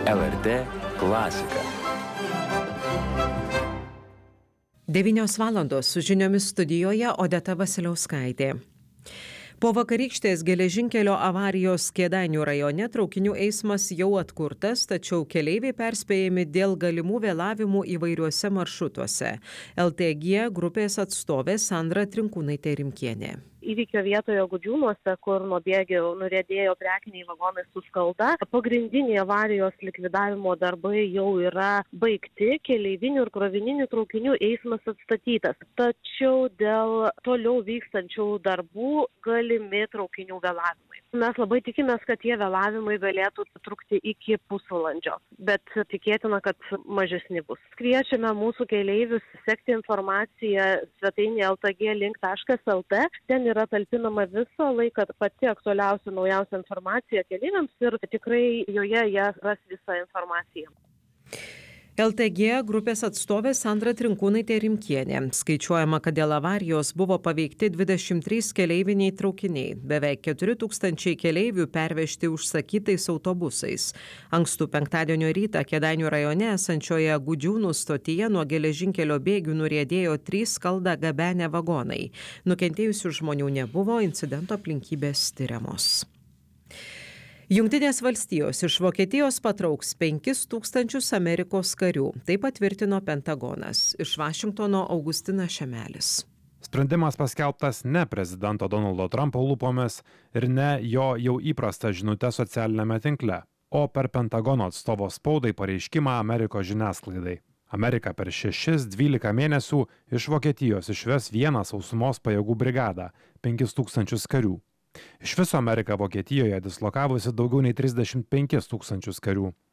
LRT klasika. 9 valandos su žiniomis studijoje Odeta Vasiliauskaitė. Po vakarykštės geležinkelio avarijos Kėdainių rajone traukinių eismas jau atkurtas, tačiau keleiviai perspėjami dėl galimų vėlavimų įvairiuose maršrutuose. LTG grupės atstovė Sandra Trinkūnaitė Rimkienė. Įvykio vietoje Gudžiūnuose, kur nuo bėgių nuriedėjo prekiniai vagonai su skalda, pagrindiniai avarijos likvidavimo darbai jau yra baigti, keleivinių ir krovininių traukinių eismas atstatytas. Tačiau dėl toliau vykstančių darbų galimi traukinių vėlavimai. Mes labai tikimės, kad tie vėlavimai galėtų trukti iki pusvalandžio, bet tikėtina, kad mažesni bus. Kviečiame mūsų keleivius sekti informaciją svetainėje ltglink.lt. Ten yra talpinama visą laiką pati aktualiausia naujausia informacija keleiviams ir tikrai joje jie ras visą informaciją. LTG grupės atstovė Sandra Trinkūnaitė Rimkienė. Skaičiuojama, kad dėl avarijos buvo paveikti 23 keleiviniai traukiniai. Beveik 4000 keleivių pervežti užsakytais autobusais. Ankstų penktadienio rytą Kėdainių rajone esančioje Gudžiūnų stotyje nuo geležinkelio bėgių nuriedėjo 3 skaldą gabenę vagonai. Nukentėjusių žmonių nebuvo, incidento aplinkybės tiriamos. Jungtinės valstijos iš Vokietijos patrauks 5000 Amerikos karių. Tai patvirtino Pentagonas. Iš Vašingtono Augustinas Šemelis. Sprendimas paskelbtas ne prezidento Donaldo Trumpo lūpomis ir ne jo jau įprasta žinutė socialinėme tinkle, o per Pentagono atstovo spaudai pareiškimą Amerikos žiniasklaidai. Amerika per 6-12 mėnesių iš Vokietijos išves vieną sausumos pajėgų brigadą, 5000 karių. Iš viso Amerika Vokietijoje dislokavusi daugiau nei 35 000 karių.